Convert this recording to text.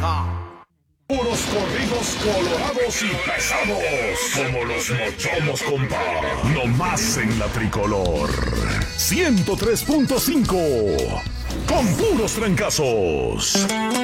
Puros corridos colorados y pesados, como los mochomos, compa. No más en la tricolor. 103.5, con puros trancazos.